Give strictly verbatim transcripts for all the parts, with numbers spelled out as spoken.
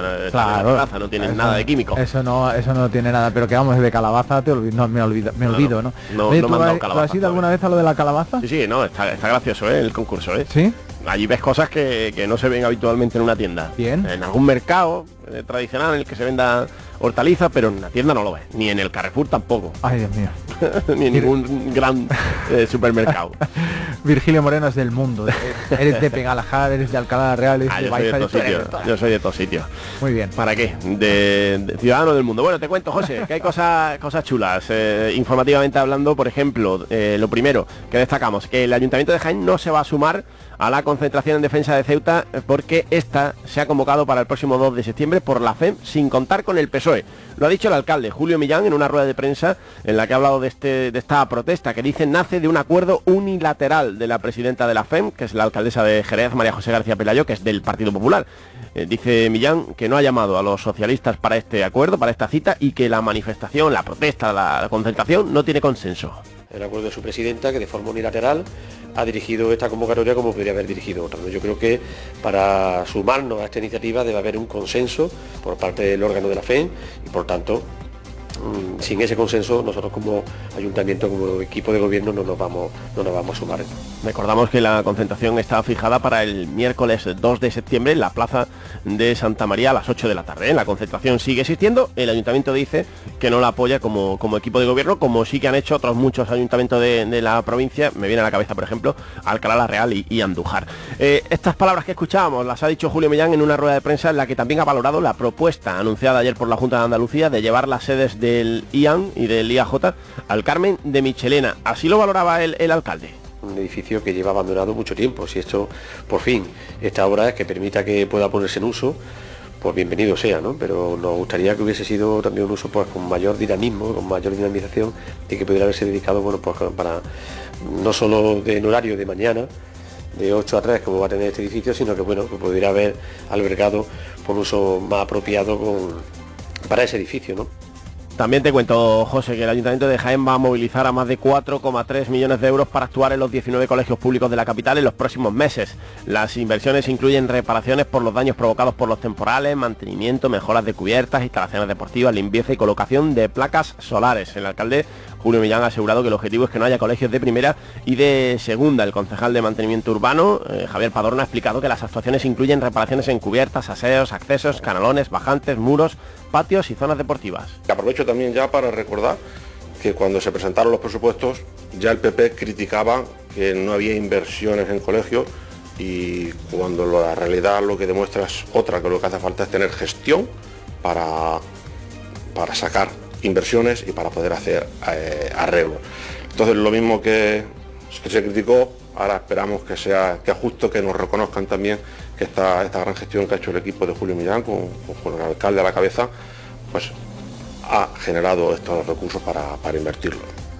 claro, de raza, no tienen eso, nada de químico. Eso no, eso no tiene nada, pero que vamos, de calabaza te olvido, no, me, olvido, me no, olvido, ¿no? No, Oye, no ¿tú, me han dado has, calabaza, ¿tú has ido no, alguna vez a lo de la calabaza? Sí, sí, no, está, está gracioso, ¿eh? El concurso, ¿eh? ¿Sí? Allí ves cosas que, que no se ven habitualmente en una tienda. Bien. En algún mercado eh, tradicional en el que se venda hortalizas, pero en una tienda no lo ves. Ni en el Carrefour tampoco. Ay, Dios mío. Ni en ningún gran eh, supermercado. Virgilio Moreno es del mundo. Eres de Pegalajar, eres de Alcalá de Real, eres Ah, de yo soy de Baeza, todos sitios. Yo soy de todos sitios. Muy bien. ¿Para qué? De, de ciudadano del mundo. Bueno, te cuento, José, que hay cosas cosas chulas. Eh, informativamente hablando, por ejemplo, eh, lo primero que destacamos, que el Ayuntamiento de Jaén no se va a sumar a la concentración en defensa de Ceuta porque esta se ha convocado para el próximo dos de septiembre por la F E M sin contar con el P S O E. Lo ha dicho el alcalde Julio Millán en una rueda de prensa en la que ha hablado de, este, de esta protesta que dice nace de un acuerdo unilateral de la presidenta de la F E M, que es la alcaldesa de Jerez, María José García Pelayo, que es del Partido Popular. Eh, dice Millán que no ha llamado a los socialistas para este acuerdo, para esta cita, y que la manifestación, la protesta, la, la concentración no tiene consenso. El acuerdo de su presidenta, que de forma unilateral ha dirigido esta convocatoria como podría haber dirigido otra. Yo creo que para sumarnos a esta iniciativa debe haber un consenso por parte del órgano de la F E M y por tanto, sin ese consenso nosotros como ayuntamiento, como equipo de gobierno no nos vamos, no nos vamos a sumar. Recordamos que la concentración está fijada para el miércoles dos de septiembre en la plaza de Santa María a las ocho de la tarde. ¿eh? La concentración sigue existiendo, el ayuntamiento dice que no la apoya como, como equipo de gobierno, como sí que han hecho otros muchos ayuntamientos de, de la provincia. Me viene a la cabeza, por ejemplo, Alcalá la Real y, y Andújar. Eh, estas palabras que escuchábamos las ha dicho Julio Millán en una rueda de prensa en la que también ha valorado la propuesta anunciada ayer por la Junta de Andalucía de llevar las sedes del I A N y del I A J al Carmen de Michelena. Así lo valoraba el, el alcalde. Un edificio que lleva abandonado mucho tiempo. Si esto, por fin, esta obra es que permita que pueda ponerse en uso, pues bienvenido sea, ¿no? Pero nos gustaría que hubiese sido también un uso pues con mayor dinamismo, con mayor dinamización y que pudiera haberse dedicado, bueno, pues para no solo de en horario de mañana, de ocho a tres como va a tener este edificio, sino que bueno, que pudiera haber albergado por uso más apropiado con, para ese edificio, ¿no? También te cuento, José, que el Ayuntamiento de Jaén va a movilizar a más de cuatro coma tres millones de euros para actuar en los diecinueve colegios públicos de la capital en los próximos meses. Las inversiones incluyen reparaciones por los daños provocados por los temporales, mantenimiento, mejoras de cubiertas, instalaciones deportivas, limpieza y colocación de placas solares. El alcalde Julio Millán ha asegurado que el objetivo es que no haya colegios de primera y de segunda. El concejal de mantenimiento urbano, eh, Javier Padrón, ha explicado que las actuaciones incluyen reparaciones en cubiertas, aseos, accesos, canalones, bajantes, muros, patios y zonas deportivas. Aprovecho también ya para recordar que cuando se presentaron los presupuestos ya el P P criticaba que no había inversiones en colegios y cuando la realidad lo que demuestra es otra, que lo que hace falta es tener gestión para, para sacar inversiones y para poder hacer eh, arreglos. Entonces lo mismo que, que se criticó, ahora esperamos que sea que es justo que nos reconozcan también que esta, esta gran gestión que ha hecho el equipo de Julio Millán con, con el alcalde a la cabeza, pues ha generado estos recursos para, para invertirlo.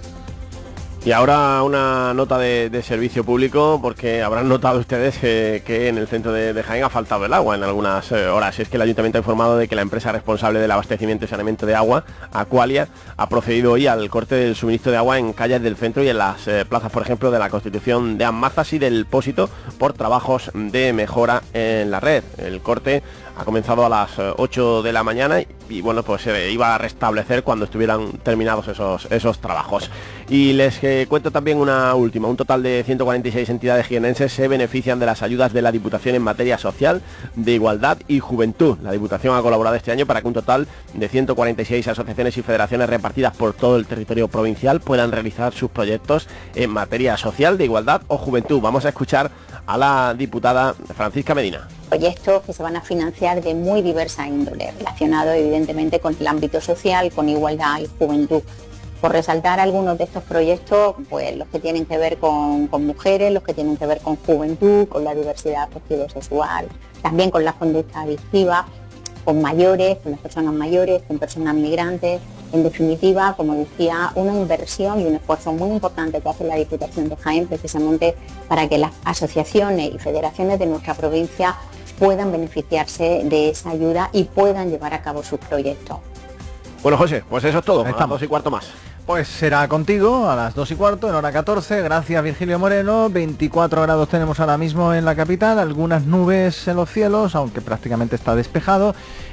Y ahora una nota de, de servicio público, porque habrán notado ustedes eh, que en el centro de, de Jaén ha faltado el agua en algunas eh, horas. Es que el ayuntamiento ha informado de que la empresa responsable del abastecimiento y saneamiento de agua, Aqualia, ha procedido hoy al corte del suministro de agua en calles del centro y en las eh, plazas, por ejemplo, de la Constitución de Amazas y del Pósito, por trabajos de mejora en la red. El corte ha comenzado a las ocho de la mañana y, y bueno, pues se iba a restablecer cuando estuvieran terminados esos, esos trabajos. Y les eh, cuento también una última. Un total de ciento cuarenta y seis entidades jienenses se benefician de las ayudas de la Diputación en materia social, de igualdad y juventud. La Diputación ha colaborado este año para que un total de ciento cuarenta y seis asociaciones y federaciones repartidas por todo el territorio provincial puedan realizar sus proyectos en materia social, de igualdad o juventud. Vamos a escuchar a la diputada Francisca Medina. Proyectos que se van a financiar de muy diversa índole, relacionados evidentemente con el ámbito social, con igualdad y juventud. Por resaltar algunos de estos proyectos, pues los que tienen que ver con, con mujeres, los que tienen que ver con juventud, con la diversidad afectivo-sexual, también con las conductas adictivas, con mayores, con las personas mayores, con personas migrantes. En definitiva, como decía, una inversión y un esfuerzo muy importante que hace la Diputación de Jaén precisamente para que las asociaciones y federaciones de nuestra provincia puedan beneficiarse de esa ayuda y puedan llevar a cabo sus proyectos. Bueno, José, pues eso es todo. Estamos. A las dos y cuarto más. Pues será contigo a las dos y cuarto, en hora catorce. Gracias, Virgilio Moreno. veinticuatro grados tenemos ahora mismo en la capital, algunas nubes en los cielos, aunque prácticamente está despejado.